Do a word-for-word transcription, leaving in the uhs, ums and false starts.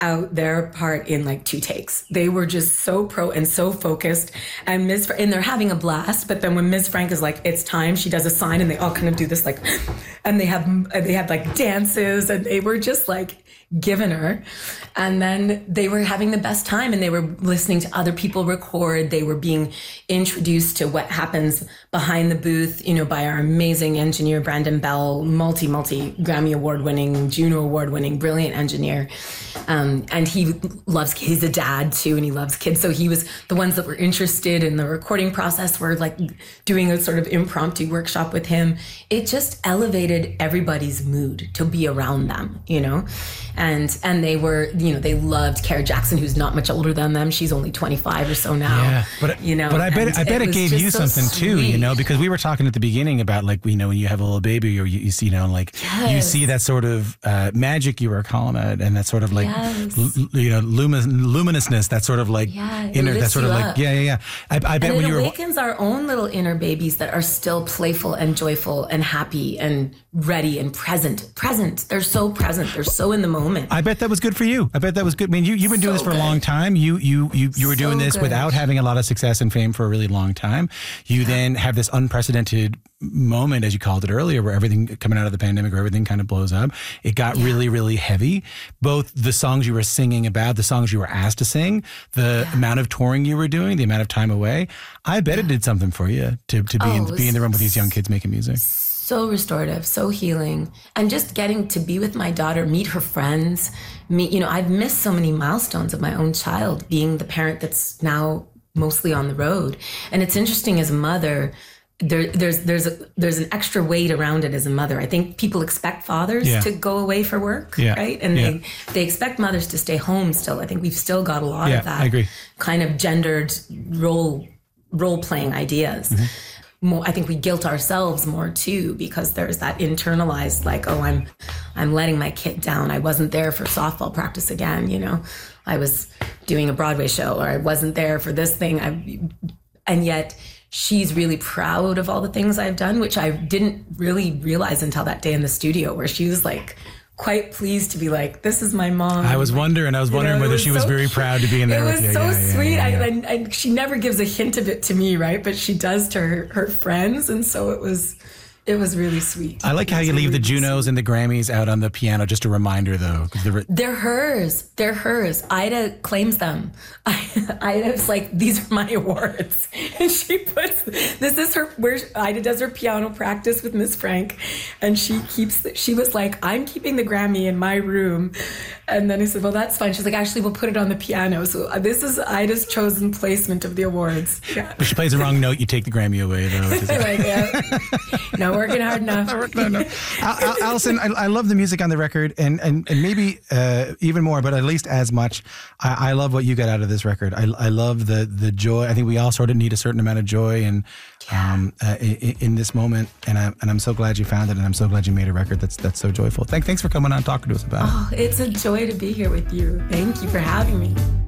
out their part in like two takes. They were just so pro and so focused. And Miz Fra- and they're having a blast. But then when Miz Frank is like, it's time, she does a sign, and they all kind of do this like, and they have they have like dances, and they were just like giving her. And then they were having the best time, and they were listening to other people record. They were being introduced to what happens behind the booth, you know, by our amazing engineer, Brandon Bell, multi, multi Grammy Award winning, Juno Award winning, brilliant engineer. Um, and he loves, he's a dad too, and he loves kids. So he was the ones that were interested in the recording process were like doing a sort of impromptu workshop with him. It just elevated everybody's mood to be around them, you know? And and they were, you know, they loved Kara Jackson, who's not much older than them. She's only twenty-five or so now. Yeah, but you know, but I bet I bet it, it gave you so something sweet. too, you know, because we were talking at the beginning about like, you know, when you have a little baby, or you, you see, you know, like yes. you see that sort of uh, magic you were calling it, and that sort of like, yes. l- you know, lumin- luminousness, that sort of like yeah, inner, that sort of like, yeah, yeah, yeah. I, I bet and when it you were awakens our own little inner babies that are still playful and joyful and happy and ready and present. Present. They're so present. They're so in the moment. I bet that was good for you. I bet that was good. I mean, you, you've been doing so this for good. a long time. You you you, you were so doing this good. without having a lot of success and fame for a really long time. You yeah. then have this unprecedented moment, as you called it earlier, where everything coming out of the pandemic, where everything kind of blows up. It got yeah. really, really heavy. Both the songs you were singing about, the songs you were asked to sing, the yeah. amount of touring you were doing, the amount of time away. I bet yeah. it did something for you to, to be, oh, in, be in the room with these young kids making music. So restorative, so healing. And just getting to be with my daughter, meet her friends, meet, you know, I've missed so many milestones of my own child, being the parent that's now mostly on the road. And it's interesting as a mother, there, there's there's a, there's an extra weight around it as a mother. I think people expect fathers yeah. to go away for work, yeah. right? And yeah. they, they expect mothers to stay home still. I think we've still got a lot yeah, of that I agree. kind of gendered role role playing ideas. Mm-hmm. More, I think we guilt ourselves more too, because there's that internalized like, oh, I'm, I'm letting my kid down. I wasn't there for softball practice again. You know, I was doing a Broadway show, or I wasn't there for this thing. I, and yet she's really proud of all the things I've done, which I didn't really realize until that day in the studio, where she was like, quite pleased to be like, this is my mom. I was wondering, I was wondering you know, whether was she was so very cute. proud to be in there with you. It was so yeah, sweet. Yeah, yeah, yeah. I, and, and she never gives a hint of it to me, right? But she does to her, her friends. And so it was, it was really sweet. I like how you leave really the Junos sweet. and the Grammys out on the piano. Just a reminder, though. They're, they're hers. They're hers. Ida claims them. I, Ida's like, these are my awards. And she puts, this is her, where Ida does her piano practice with Miss Frank. And she keeps, she was like, I'm keeping the Grammy in my room. And then I said, well, that's fine. She's like, actually, we'll put it on the piano. So this is Ida's chosen placement of the awards. Yeah. If she plays the wrong note, you take the Grammy away, though. Right, yeah. No, working hard enough. no, no. Al- Alison, I, I love the music on the record, and and, and maybe uh, even more, but at least as much. I, I love what you got out of this record. I, I love the the joy. I think we all sort of need a certain amount of joy and um, uh, in, in this moment, and I'm and I'm so glad you found it, and I'm so glad you made a record that's that's so joyful. Thank, thanks for coming on and talking to us about oh, it. Oh, it's a joy to be here with you. Thank you for having me.